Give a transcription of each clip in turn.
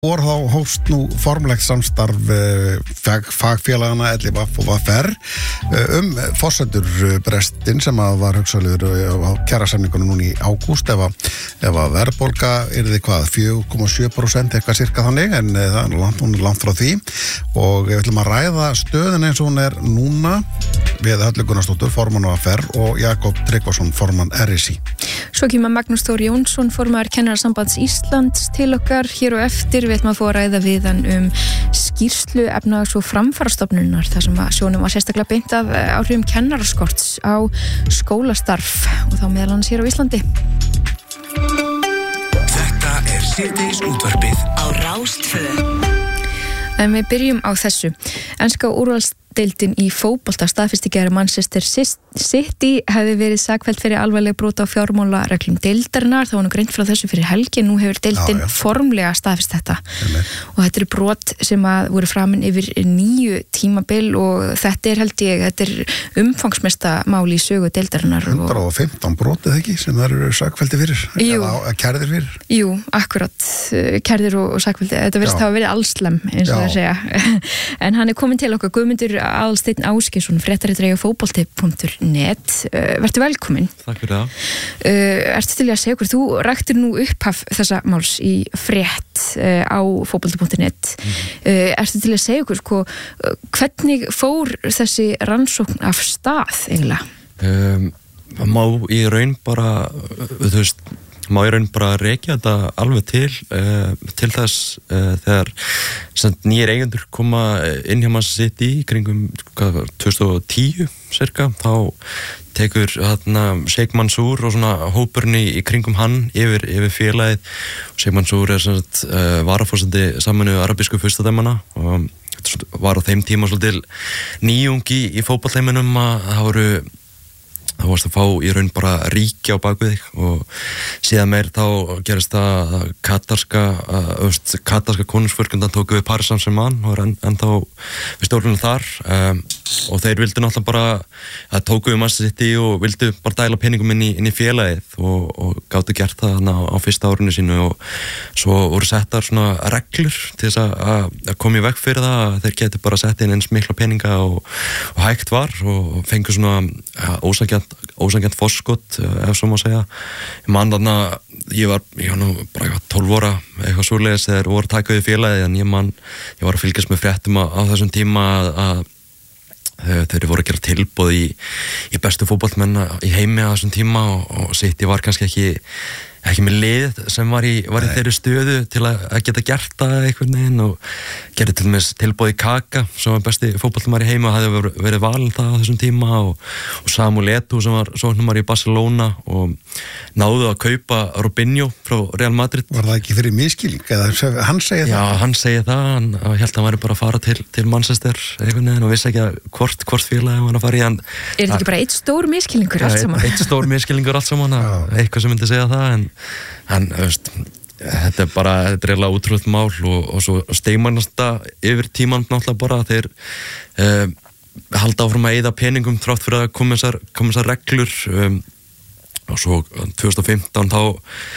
Þá hófst nú formlegt samstarf fagfélagana LIVAF og VFR forsendurbrestin sem að var hugsanlegur á kjarasamningunum núna í ágúst ef að verðbólga yrði 4,7% eitthvað sirka þannig en hún langt frá því og við ætlum að ræða stöðuna eins og hún núna við Höllu Gunnarsdóttur, formann VFR og Jakob Tryggvason, formann RSÍ. Svo kemur Magnús Þór Jónsson, formaður Kennarasambands Íslands til okkar hér og eftir. Við ætlum að fá að ræða við hann skýrslu efnahags- og framfarastofnunar þar sem að sjónum var sérstaklega beint af áhrifum kennaraskorts á skólastarf og þá meðal annars hér á Íslandi. Þetta síðdegis útvarpið á Rás 2. En við byrjum á þessu. Enska úrvalsdeildin í fótbolta staðfesti í gær Manchester City hefði verið sakfellt fyrir alvarleg brot á fjármálareglum deildarinnar. Það var nú greint frá þessu fyrir helgi. Nú hefur deildin formlega staðfest þetta. Og þetta eru brot sem að voru framin yfir 9 tímabil og þetta er umfangsmesta máli í sögu deildarinnar. 115 brotið ekki sem það eru sakfellti fyrir? Eða kærðir fyrir? Jú, akkurat. Kærðir og sakfellti. Þetta verðist hafa verið allslem eins og það segja. En hann komin til okkar, Guðmundur Aðalsteinn Ásgeirsson, fréttaritari á fótbolti.net. Vertu velkomin. Takk fyrir það. Ertu til að segja okkur, þú raktir nú upphaf þessa máls í frétt á fótbolti.net. Ertu til að segja okkur, hvernig fór þessi rannsókn af stað eiginlega? Má í raun bara, rekja þetta alveg til þess þegar nýjir eigendur koma inn hjá Manchester City í kringum 2010 cirka, þá tekur Sheikh Mansour og svona hópurinn í kringum hann yfir félagið. Sheikh Mansour varaforseti Sameinuðu arabísku furstadæmanna og var á þeim tíma svolítil nýjung í fótboltheiminum að það varst að fá í raun bara ríki á bakvið þig og síðan meir þá gerist það katarska konungsfjölskyldan tóku við Paris Saint-Germain og ennþá við stjórnum þar og þeir vildu náttúrulega bara að tóku við Manchester City og vildu bara dæla peningum inn í félagið og gátu gert það á fyrsta árinu sínu og svo voru settar svona reglur til þess að koma í veg fyrir það að þeir geti bara sett inn eins mikla peninga og hægt var og fengu svona ósanngjarnt forskot ef svo má segja. Ég man þarna ég var nú bara 12 ára eitthvað svoleiðis þegar voru að taka við félagið en ég var að fylgjast með fréttum á þessum tíma að þeir voru að gera tilboð í bestu fótboltamenn í heimi á þessum tíma og City var kannski ekki með lið sem var í þeirri stöðu til að geta gert það einhvern veginn og gerði til dæmis tilboð í Kaka sem var besti fótboltamaður í heimi og hafði verið valinn það á þessum tíma og Samuel Eto'o sem var sóknarmaður í Barcelona og náðu að kaupa Robinho frá Real Madrid. Var það ekki fyrir misskilning eða hann segir það? Já, hann segir það, hann held að hann væri bara að fara til Manchester einhvern veginn og vissi ekki að hvort félagi hann að fara í hann. Er þetta ekki bara eitt stór misskilningur allt saman? Eitt stór misskilningur allt saman, eitthvað sem myndi segja það en þetta er eiginlega útrúlegt mál og svo steigmannast það yfir tíman náttúrulega bara þeir halda áfram að eyða peningum þrátt fyrir að koma þessar reglur og svo 2015 þá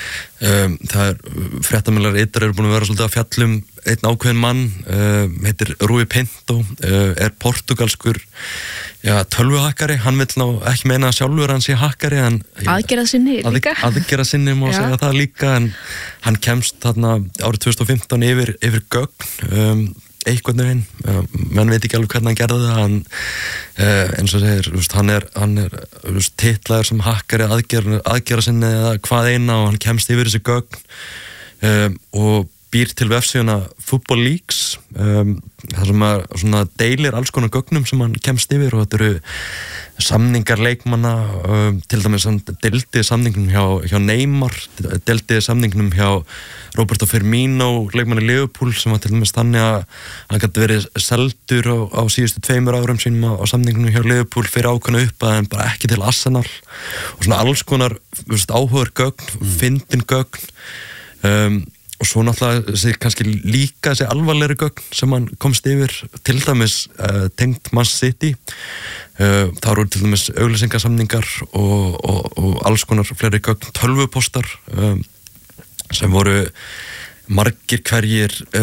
það fréttamiðlar ytrar eru búin að vera svolítið að fjallum einn ákveðin mann heitir Rui Pinto portugalskur tölvuhakkari, hann vill ná ekki meina sjálfur hann sé hakkari en aðgerðasinni líka má segja það líka en hann kemst þarna árið 2015 yfir gögn einhvern veginn, menn veit ekki alveg hvernig hann gerði það eins og segir, hann er titlaður sem hakkari aðgerðasinni eða hvað eina og hann kemst yfir þessi gögn og býr til vefsíðuna Football Leaks þar sem að deilir alls konar gögnum sem hann kemst yfir og þetta eru samningar leikmanna til dæmis hann deildi samningnum hjá Neymar, deildi samningnum hjá Roberto Firmino leikmanni Liverpool sem var til dæmis þannig að hann gæti verið seldur á síðustu 2 árum sínum á samningnum hjá Liverpool fyrir ákveðna upphæð en bara ekki til Arsenal og svona alls konar áhugaður gögn, fyndin gögn og svo náttúrulega þessi kannski líka þessi alvarlegri gögn sem hann komst yfir til dæmis tengt Man City það eru til dæmis auglýsingasamningar og alls konar fleiri gögn, tölvupostar sem voru margir hverjir